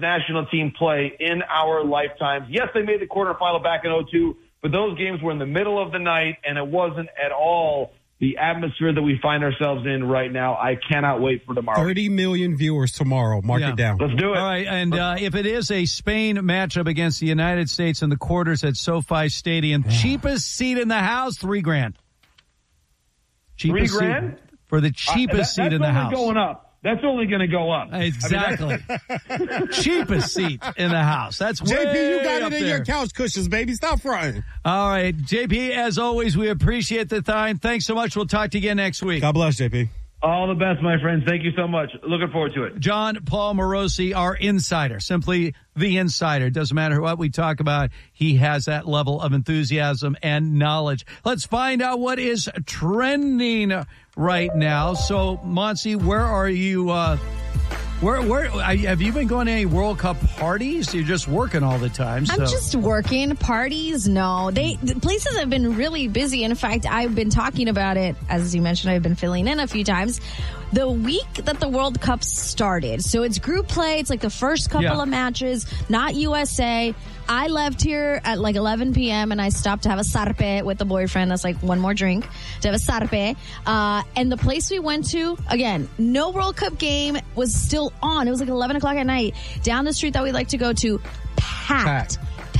national team play in our lifetimes. Yes, they made the quarterfinal back in 2002, but those games were in the middle of the night, and it wasn't at all the atmosphere that we find ourselves in right now. I cannot wait for tomorrow. 30 million viewers tomorrow. Mark it down. Let's do it. All right, and if it is a Spain matchup against the United States in the quarters at SoFi Stadium, cheapest seat in the house, $3,000. Cheapest $3,000? For the cheapest seat in the house. That's only going up. That's only going to go up. Exactly. Cheapest seat in the house. That's way JP, you got up it in there. your couch cushions, baby. Stop fronting. All right, JP, as always, we appreciate the time. Thanks so much. We'll talk to you again next week. God bless, JP. All the best, my friends. Thank you so much. Looking forward to it. John Paul Morosi, our insider, simply the insider. Doesn't matter what we talk about. He has that level of enthusiasm and knowledge. Let's find out what is trending right now. So, Monsi, where are you? Where have you been going to any World Cup parties? You're just working all the time. So. I'm just working. Parties, no. The places have been really busy. In fact, I've been talking about it. As you mentioned, I've been filling in a few times. The week that the World Cup started, so it's group play. It's like the first couple of matches, not USA. I left here at like 11 p.m. and I stopped to have a sarpe with the boyfriend. That's like one more drink to have a sarpe. And the place we went to, again, no World Cup game, was still on. It was like 11 o'clock at night. Down the street that we like to go to, packed.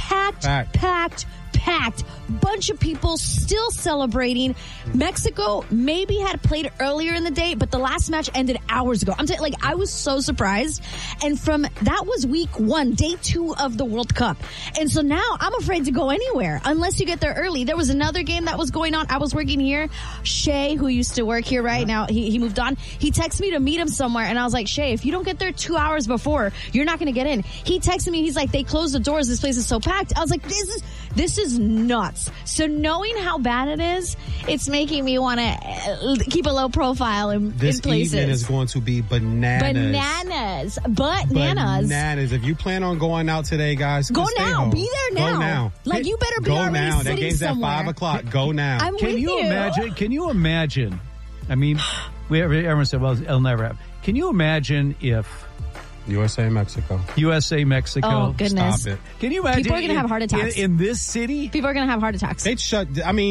Bunch of people still celebrating. Mexico maybe had played earlier in the day, but the last match ended hours ago. I'm telling you, like, I was so surprised. And that was week 1, day 2 of the World Cup. And so now I'm afraid to go anywhere unless you get there early. There was another game that was going on. I was working here. Shay, who used to work here right now, he moved on. He texted me to meet him somewhere. And I was like, Shay, if you don't get there 2 hours before, you're not going to get in. He texted me. He's like, they closed the doors. This place is so packed. I was like, this is nuts. So knowing how bad it is, it's making me want to keep a low profile in places. This evening is going to be bananas. Bananas. If you plan on going out today, guys, go now. Home. Be there now. Go now. Like, you better be go already now. sitting That game's somewhere. at 5 o'clock. Go now. I'm Can with you imagine? Can you imagine? I mean, everyone said, well, it'll never happen. Can you imagine if USA, Mexico. Oh, goodness. Stop it. Can you imagine? People are going to have heart attacks. In this city? People are going to have heart attacks. They'd shut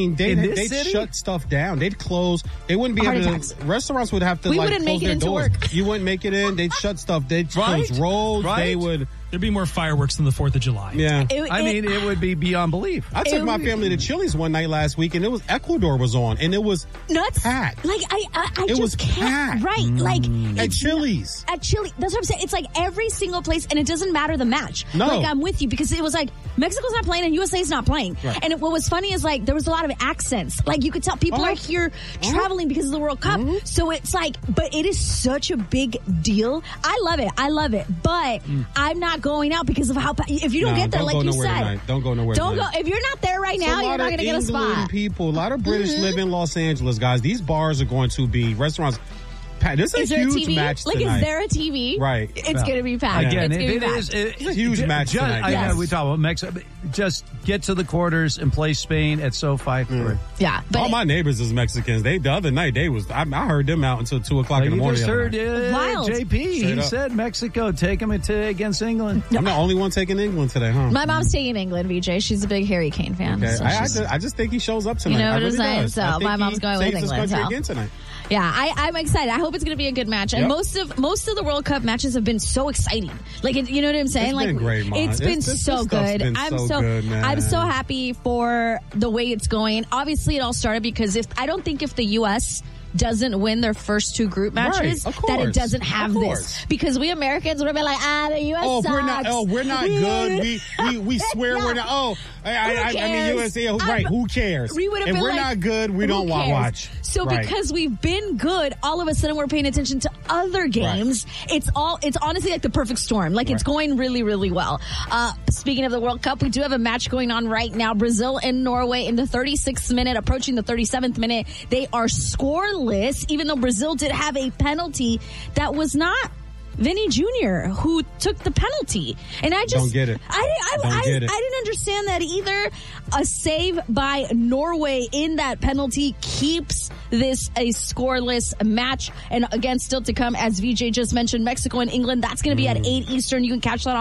stuff down. They'd close. They wouldn't be able to. Restaurants would have to, wouldn't close make it their into doors. work. You wouldn't make it in. They'd shut stuff. They'd close roads. Right? They would. There'd be more fireworks than the 4th of July. Yeah. It would be beyond belief. I took my family to Chili's one night last week, and Ecuador was on, and it was nuts. Packed. Like, I it just was can't. packed. Right. Like, at Chili's. At Chili's. That's what I'm saying. It's like every single place, and it doesn't matter the match. No. Like, I'm with you, because it was like Mexico's not playing and USA's not playing. Right. And what was funny is, like, there was a lot of accents. Like, you could tell people are here traveling because of the World Cup. So it's like, but it is such a big deal. I love it. But I'm not going out because of how, if you don't get there, like you said. Tonight. Don't go nowhere. Don't go. If you're not there right now, you're not going to get a spot. A lot of British live in Los Angeles, guys. These bars are going to be restaurants. This is a huge match tonight. Like, is there a TV? Right. It's going to be packed. Again, it's a huge match tonight. I know we talk about Mexico. Just get to the quarters and play Spain at SoFi. Yeah. But all my neighbors is Mexicans. The other night, I heard them out until 2 o'clock in the morning. You just heard Wild. JP. He said Mexico. Take them against England. I'm the only one taking England today, huh? My mom's taking England, VJ. She's a big Harry Kane fan. Okay. So I just think he shows up tonight. You know what I'm saying? So my mom's going with England. This country again tonight. Yeah, I'm excited. I hope it's going to be a good match. And most of the World Cup matches have been so exciting. Like, you know what I'm saying? It's been great, Mom. It's been so good. I'm so happy for the way it's going. Obviously, it all started because if the U.S. doesn't win their first 2 group matches, that it doesn't have this. Because we Americans would be like, the U.S. sucks. We're not good. We swear we're not. I mean, USA, right, who cares? We would have if been we're like, not good, we don't watch. So because we've been good, all of a sudden we're paying attention to other games. Right. It's honestly like the perfect storm. Like, it's going really, really well. Speaking of the World Cup, we do have a match going on right now. Brazil and Norway in the 36th minute, approaching the 37th minute. They are scoreless, even though Brazil did have a penalty that was not Vinny Jr., who took the penalty. And I just don't get it. I didn't understand that either. A save by Norway in that penalty keeps this a scoreless match. And again, still to come, as VJ just mentioned, Mexico and England. That's going to be at 8 Eastern. You can catch that on